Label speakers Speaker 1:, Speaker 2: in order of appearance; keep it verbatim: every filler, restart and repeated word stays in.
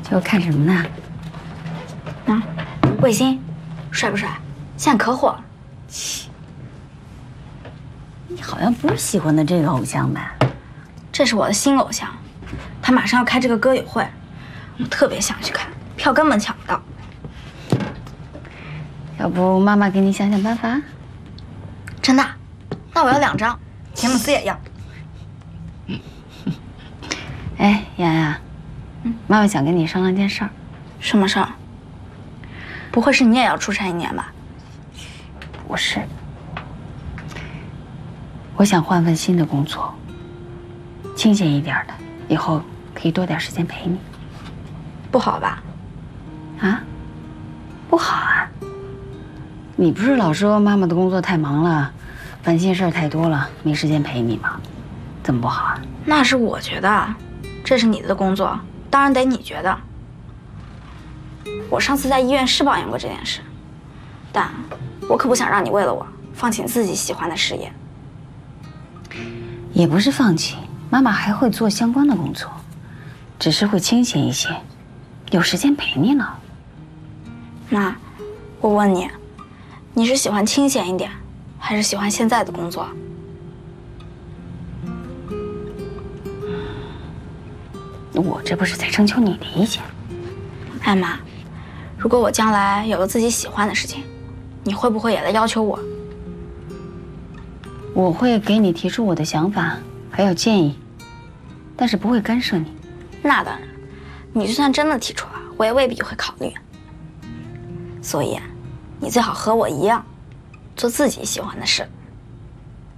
Speaker 1: 这又看什么呢？
Speaker 2: 啊，魏星，帅不帅？现在可火了。
Speaker 1: 切，你好像不是喜欢的这个偶像吧？
Speaker 2: 这是我的新偶像，他马上要开这个歌友会，我特别想去看，票根本抢不到。
Speaker 1: 要不妈妈给你想想办法？
Speaker 2: 真的？那我要两张，田姆斯也要。
Speaker 1: 哎，洋洋，嗯，妈妈想跟你商量件事儿。
Speaker 2: 什么事儿？不会是你也要出差一年吧？
Speaker 1: 不是，我想换份新的工作，清闲一点的，以后可以多点时间陪你。
Speaker 2: 不好吧？
Speaker 1: 啊？不好啊？你不是老说妈妈的工作太忙了，烦心事儿太多了，没时间陪你吗？怎么不好啊？
Speaker 2: 那是我觉得，这是你的工作，当然得你觉得。我上次在医院是抱怨过这件事，但我可不想让你为了我放弃自己喜欢的事业。
Speaker 1: 也不是放弃，妈妈还会做相关的工作，只是会清闲一些，有时间陪你呢。
Speaker 2: 那我问你，你是喜欢清闲一点，还是喜欢现在的工作？
Speaker 1: 我这不是在征求你的意见。
Speaker 2: 艾玛，如果我将来有了自己喜欢的事情，你会不会也来要求我？
Speaker 1: 我会给你提出我的想法，还有建议，但是不会干涉你。
Speaker 2: 那当然，你就算真的提出了，我也未必会考虑。所以，你最好和我一样，做自己喜欢的事。